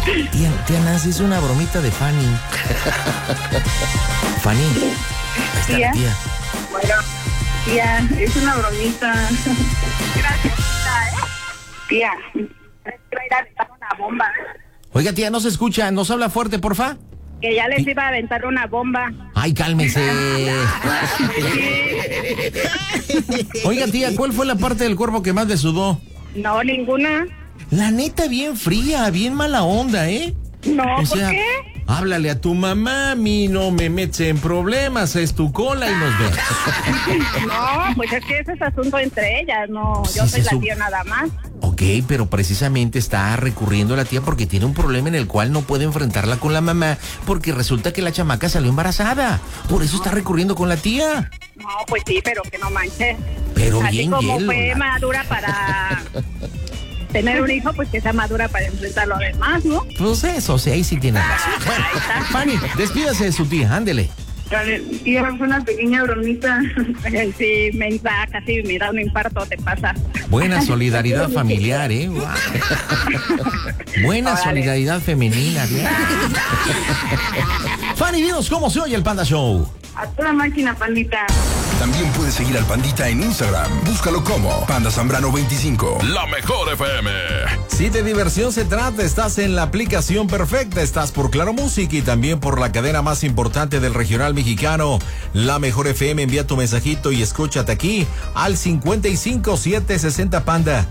Tía Nancy, es una bromita de Fanny. Fanny, ahí está la tía. Bueno, tía, es una bromita. Gracias, tía. Tía, iba a ir a aventar una bomba. Oiga, tía, no se escucha, nos habla fuerte, porfa. Que ya les iba a aventar una bomba. Ay, cálmese. Oiga, tía, ¿cuál fue la parte del cuerpo que más le sudó? No, ninguna. La neta, bien fría, bien mala onda, ¿eh? No, o sea, ¿por qué? Háblale a tu mamá, a mí no me metes en problemas, es tu cola y nos vemos. No, pues es que ese es asunto entre ellas, no, Sí, yo soy la tía nada más. Ok, pero precisamente está recurriendo a la tía porque tiene un problema en el cual no puede enfrentarla con la mamá porque resulta que la chamaca salió embarazada. Por eso está recurriendo con la tía. No, pues sí, pero que no manches. Pero así bien como hielo, fue madura para tener un hijo, pues que sea madura para enfrentar lo demás, ¿no? Pues eso, sí, ahí sí tiene razón. Bueno, Fanny, despídase de su tía, ándele. Y fue una pequeña bromita. Sí, me da casi me da un infarto, te pasa. Buena solidaridad familiar, ¿eh? Wow. Buena Órale. solidaridad femenina, ¿eh? Fanny, dinos cómo se oye el Panda Show. A toda máquina, pandita. También puedes seguir al Pandita en Instagram. Búscalo como Panda Zambrano 25. La mejor FM. Si de diversión se trata, estás en la aplicación perfecta. Estás por Claro Music y también por la cadena más importante del regional mexicano, La Mejor FM. Envía tu mensajito y escúchate aquí al 55760 Panda.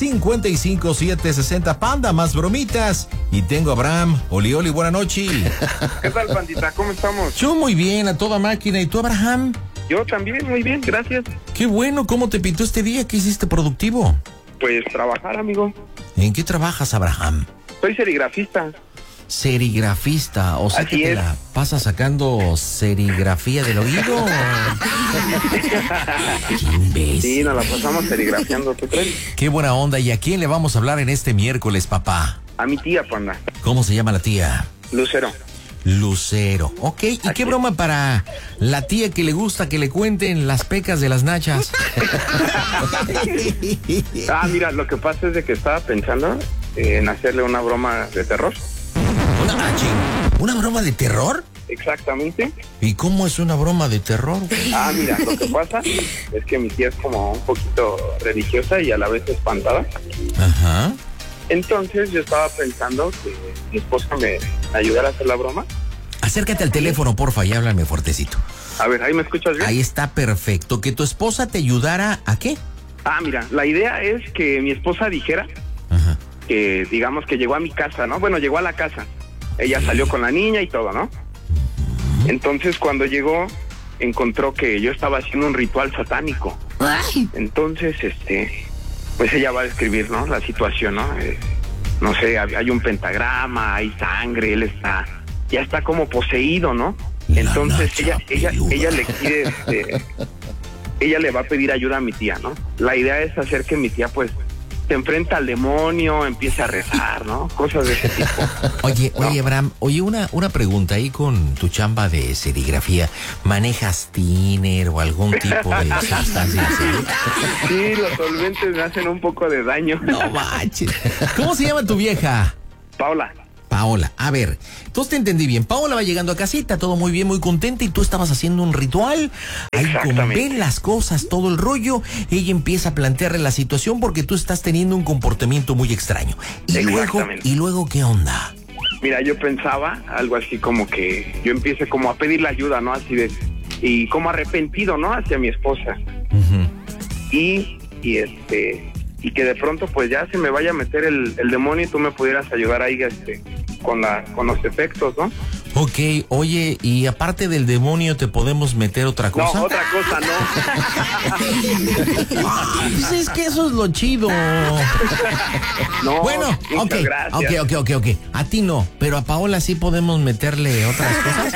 55760 Panda, más bromitas. Y tengo a Abraham. Oli, oli, buena noche. ¿Qué tal, pandita? ¿Cómo estamos? Yo muy bien, a toda máquina. ¿Y tú, Abraham? Yo también, muy bien, gracias. Qué bueno, ¿cómo te pintó este día? ¿Qué hiciste productivo? Pues trabajar, amigo. ¿En qué trabajas, Abraham? Soy serigrafista. Serigrafista, o sea Así que te es. la pasas sacando serigrafía del oído. Qué imbécil. Sí, nos la pasamos serigrafiando, ¿tú crees? Qué buena onda. ¿Y a quién le vamos a hablar en este miércoles, papá? A mi tía, panda. ¿Cómo se llama la tía? Lucero. Lucero. Ok, ¿y qué broma para la tía que le gusta que le cuenten las pecas de las nachas? Mira, lo que pasa es de que estaba pensando en hacerle una broma de terror. ¿Una broma de terror? Exactamente. ¿Y cómo es una broma de terror? Mira, lo que pasa es que mi tía es como un poquito religiosa y a la vez espantada. Ajá. Entonces yo estaba pensando que mi esposa me ayudara a hacer la broma. Acércate al teléfono, porfa, y háblame fuertecito. A ver, ¿ahí me escuchas bien? Ahí está perfecto. Que tu esposa te ayudara ¿a qué? Mira, la idea es que mi esposa dijera Ajá. que, digamos, que llegó a mi casa, ¿no? Bueno, llegó a la casa. Ella salió con la niña y todo, ¿no? Entonces, cuando llegó, encontró que yo estaba haciendo un ritual satánico. Entonces, pues ella va a describir, ¿no? La situación, ¿no? No sé, hay un pentagrama, hay sangre, él ya está como poseído, ¿no? Entonces ella le quiere, ella le va a pedir ayuda a mi tía, ¿no? La idea es hacer que mi tía, pues, se enfrenta al demonio, empiece a rezar, ¿no? Cosas de ese tipo. Oye, Abraham, una pregunta ahí con tu chamba de serigrafía. ¿Manejas thinner o algún tipo de sustancia así? Sí, los solventes me hacen un poco de daño. No manches. ¿Cómo se llama tu vieja? Paola. Paola, a ver, entonces te entendí bien. Paola va llegando a casita, todo muy bien, muy contenta, y tú estabas haciendo un ritual. Ahí con ven las cosas, todo el rollo. Ella empieza a plantearle la situación porque tú estás teniendo un comportamiento muy extraño. ¿Y luego qué onda? Mira, yo pensaba algo así como que yo empiece como a pedirle ayuda, ¿no? Así de, y como arrepentido, ¿no? Hacia mi esposa. Y que de pronto pues ya se me vaya a meter el demonio y tú me pudieras ayudar ahí con los efectos, ¿no? Ok, oye, y aparte del demonio, ¿te podemos meter otra cosa? No, otra cosa no. Pues es que eso es lo chido. No, bueno, muchas gracias. Ok. A ti no, pero a Paola sí podemos meterle otras cosas.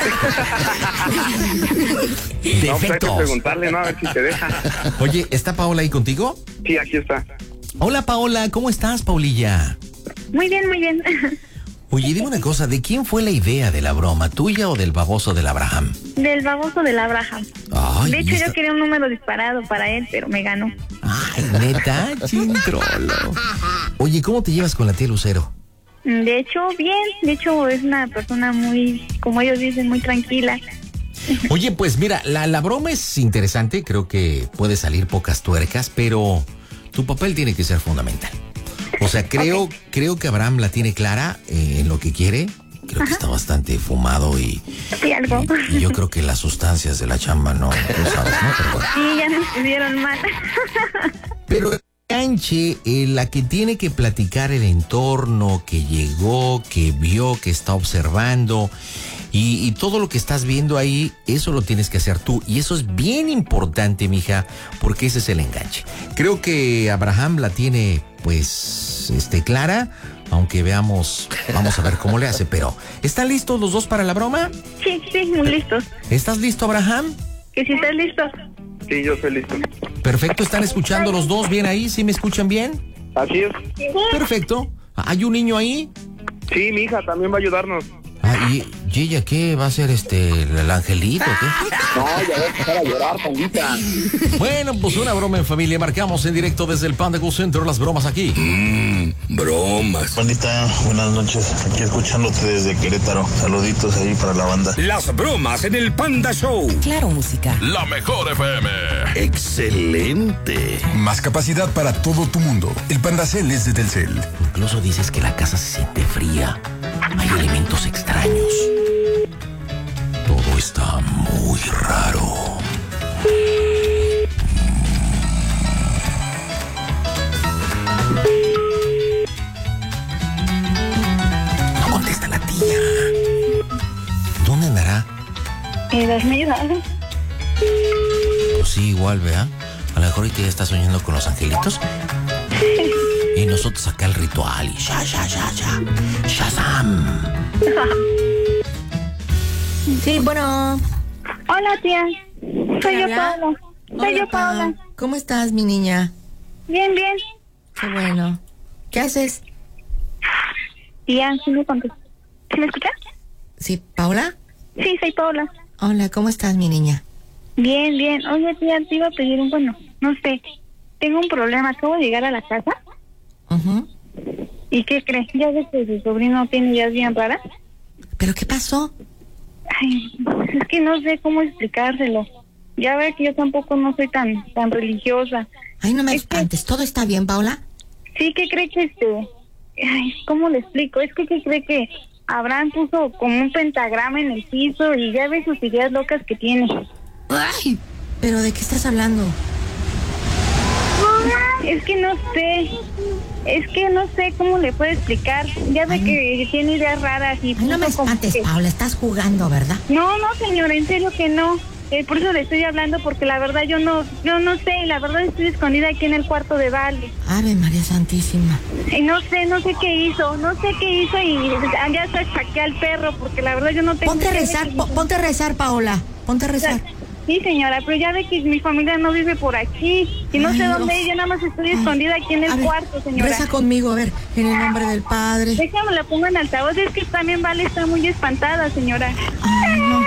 No, pues hay que preguntarle, ¿no? A ver si te deja. Oye, ¿está Paola ahí contigo? Sí, aquí está. Hola, Paola, ¿cómo estás, Paulilla? Muy bien, muy bien. Oye, dime una cosa, ¿de quién fue la idea de la broma, tuya o del baboso del Abraham? Del baboso del Abraham. Ay, de hecho, yo quería un número disparado para él, pero me ganó. Ay, neta, chintrolo. Oye, ¿cómo te llevas con la tía Lucero? De hecho, bien. De hecho, es una persona muy, como ellos dicen, muy tranquila. Oye, pues mira, la broma es interesante, creo que puede salir pocas tuercas, pero tu papel tiene que ser fundamental. O sea, creo que Abraham la tiene clara en lo que quiere. Creo que está bastante fumado y yo creo que las sustancias de la chamba no, tú sabes, ¿no? Pero bueno. Sí, ya nos pusieron mal. Pero Canche, la que tiene que platicar el entorno, que llegó, que vio, que está observando y todo lo que estás viendo ahí, eso lo tienes que hacer tú. Y eso es bien importante, mija, porque ese es el enganche. Creo que Abraham la tiene, pues, clara, aunque vamos a ver cómo le hace, pero ¿están listos los dos para la broma? Sí, muy listos. ¿Estás listo, Abraham? Que si estás listo. Sí, yo estoy listo. Perfecto, ¿están escuchando los dos bien ahí? ¿Sí me escuchan bien? Así es. Perfecto. ¿Hay un niño ahí? Sí, mi hija también va a ayudarnos. ¿Y ella qué? ¿Va a ser el angelito o qué? No, ya voy a empezar a llorar, pandita. Bueno, pues una broma en familia. Marcamos en directo desde el Panda Go Center las bromas aquí. Bromas. Pandita, buenas noches. Aquí escuchándote desde Querétaro. Saluditos ahí para la banda. Las bromas en el Panda Show. Claro, música. La mejor FM. Excelente. Más capacidad para todo tu mundo. El Pandacel es de Telcel. Incluso dices que la casa se siente fría. Hay elementos extraños. Todo está muy raro. No contesta la tía. ¿Dónde andará? Dormida. Pues sí, igual, ¿verdad? A lo mejor ahorita ya está soñando con los angelitos. Y nosotros acá el ritual y Shazam. Sí, bueno. Hola, tía. Soy yo, Paula. Soy yo, Paula. ¿Cómo estás, mi niña? Bien. Qué bueno. ¿Qué haces? Tía, ¿sí me contestas? ¿Sí me escuchas? Sí, ¿Paula? Sí, soy Paula. Hola, ¿cómo estás, mi niña? Bien. Oye, tía, te iba a pedir no sé. Tengo un problema. Acabo de llegar a la casa. Uh-huh. ¿Y qué crees? Ya ves que su sobrino tiene ideas bien raras. ¿Pero qué pasó? Ay, es que no sé cómo explicárselo. Ya ve que yo tampoco no soy tan religiosa. Ay, no me espantes. ¿Todo está bien, Paula? Sí, ¿qué cree que Ay, ¿cómo le explico? Es que ¿qué cree que Abraham puso como un pentagrama en el piso y ya ve sus ideas locas que tiene? Ay, ¿pero de qué estás hablando? Es que no sé cómo le puedo explicar. Ya ve que tiene ideas raras y... Ay, no me espantes, Paula, estás jugando, ¿verdad? No, señora, en serio que no. Por eso le estoy hablando, porque la verdad yo no sé, la verdad estoy escondida aquí en el cuarto de Vale. Ave María Santísima. Y no sé qué hizo y ya hasta saqué al perro, porque la verdad yo no tengo... Ponte a rezar, Paola, ponte a rezar. Sí, señora, pero ya ve que mi familia no vive por aquí y no sé dónde ir, yo nada más estoy escondida aquí en el cuarto, señora. Reza conmigo, a ver, en el nombre del Padre. Déjame la pongo en altavoz, es que también Vale está muy espantada, señora. Ay, no.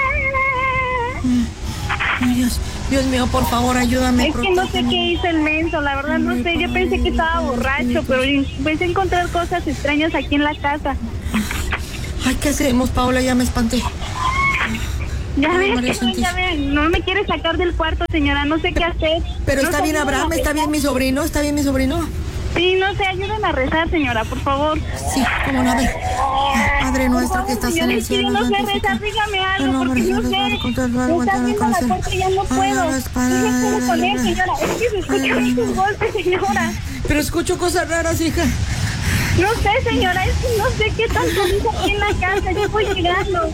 Ay, Dios mío, por favor, ayúdame. Es que no sé qué hizo el menso, la verdad no sé, yo pensé que estaba borracho, pero empecé a encontrar cosas extrañas aquí en la casa. Ay, ¿qué hacemos, Paola? Ya me espanté. Ya ve, no me quiere sacar del cuarto, señora, no sé qué hacer. Pero no está bien Abraham, está bien mi sobrino. Sí, no sé, ayúdenme a rezar, señora, por favor. Sí, cómo no, a ver. Padre nuestro que estás en el cielo. No sé rezar, dígame algo, porque no sé. Me está abriendo la puerta y ya no puedo. No puedo con él, señora, es que se escuchan muchos golpes, señora. Pero escucho cosas raras, hija. No sé, señora, es que no sé qué tanto dice aquí en la casa, yo voy llegando.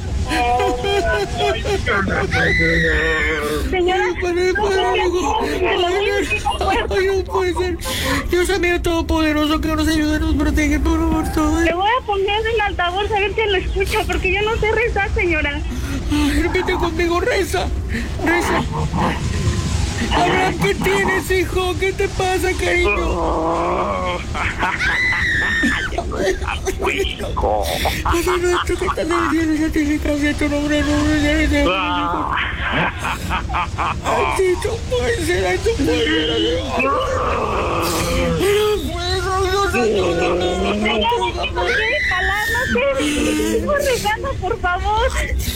Señora, no puede ser. Dios mío todopoderoso, que nos ayude, nos protege, por favor, todo. Le voy a poner en altavoz a ver si lo escucha, porque yo no sé rezar, señora. Ay, repite conmigo, reza. Abraham, ¿qué tienes, hijo? ¿Qué te pasa, cariño? Padre nuestro que estás en el cielo, santificado sea tu nombre, Ay, sí, tú puedes ser, ay, tú puedes ser. No. ¿Qué? ¿Estás rezando, por favor?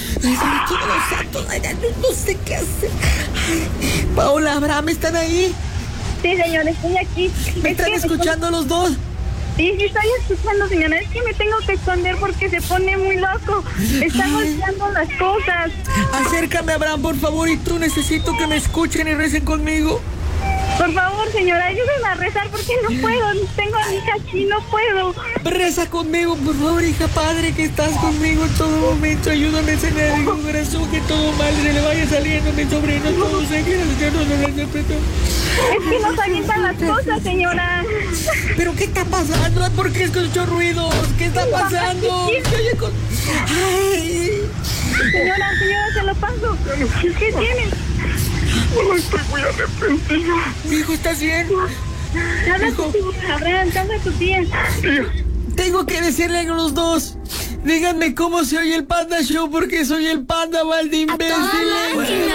No sé qué hacer. Paola, Abraham, ¿están ahí? Sí, señor, estoy aquí. ¿Me están escuchando los dos? Sí, estoy escuchando, señora. Es que me tengo que esconder porque se pone muy loco. Está golpeando las cosas. Acércame, Abraham, por favor, y tú necesito que me escuchen y recen conmigo. Por favor, señora, ayúdenme a rezar porque no puedo. Tengo a mi hija aquí, no puedo. Reza conmigo, por favor, hija, Padre, que estás conmigo en todo momento. Ayúdame a sanar mi corazón, que todo mal se le vaya saliendo a mis sobrinos. Todos se quieran, que no se les interpretó. Es que nos avientan las cosas, señora. ¿Pero qué está pasando? ¿Por qué escucho ruidos? ¿Qué está pasando? Ay. Señora, se lo paso. ¿Qué tiene? No, estoy muy arrepentido. Hijo, ¿estás bien? Habla con tu Abraham, habla tu tía. Tengo que decirle a los dos. Díganme cómo se oye el Panda Show porque soy el Panda mal de imbéciles.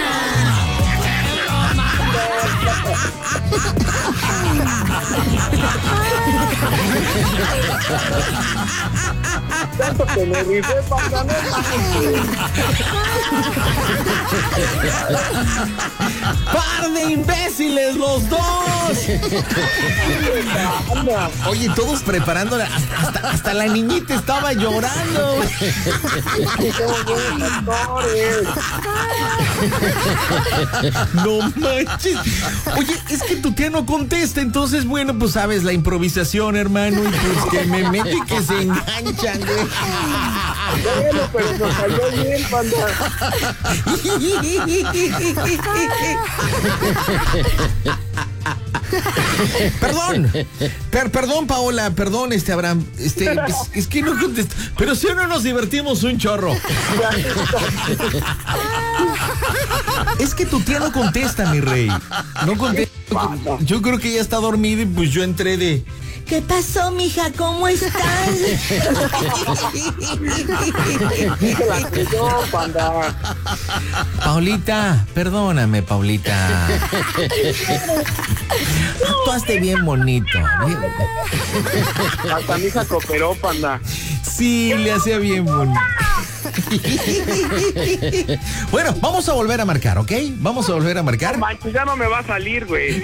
Tanto que me rifé, Panda, no ¡Par de imbéciles los dos! Oye, todos preparándola. Hasta la niñita estaba llorando. No manches. Oye, es que tu tía no contesta. Entonces, bueno, pues sabes, la improvisación, hermano. Y pues que me mete y que se enganchan, güey. Bueno, pero nos salió bien, Panda. Perdón, Paola, perdón, Abraham, es que no contesta, pero si no nos divertimos un chorro. Es que tu tía no contesta, mi rey, no contesta. Yo creo que ella está dormida y pues yo entré de... ¿Qué pasó, mija? ¿Cómo estás? Panda. Paulita, perdóname, Paulita. Actuaste bien bonito. Hasta mi hija cooperó, Panda. Sí, le hacía bien bonito. Bueno, vamos a volver a marcar, ¿ok? Vamos a volver a marcar. No manches, ya no me va a salir, güey.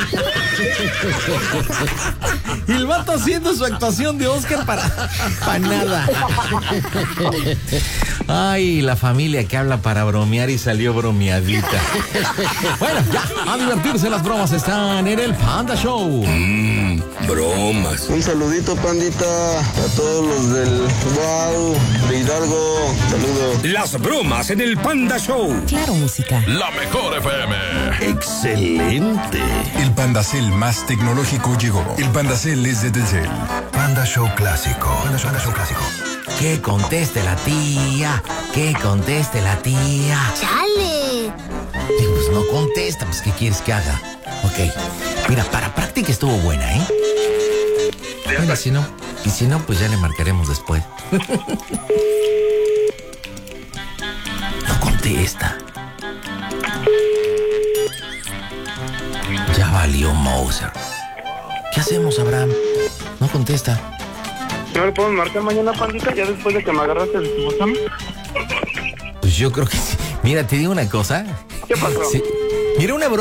Y el vato haciendo su actuación de Oscar para nada. Ay, la familia que habla para bromear y salió bromeadita. Bueno, ya, a divertirse, las bromas están en el Panda Show. Bromas. Un saludito, Pandita, a todos los del Wow, de Hidalgo. Saludos. Las bromas en el Panda Show. Claro, música. La mejor FM. Excelente. El Pandacel más tecnológico llegó. El Pandacel es de Telcel. Panda Show clásico. Panda Show clásico. Que conteste la tía. Que conteste la tía. ¡Chale! Digo, pues no contesta, pues ¿qué quieres que haga? Ok. Mira, para práctica estuvo buena, ¿eh? Bueno, si no, pues ya le marcaremos después. No contesta. Ya valió Moser. ¿Qué hacemos, Abraham? No contesta. ¿No le podemos marcar mañana, Pandita, ya después de que me agarraste de tu botón? Pues yo creo que sí. Mira, te digo una cosa. ¿Qué pasó? Sí. Mira, una broma.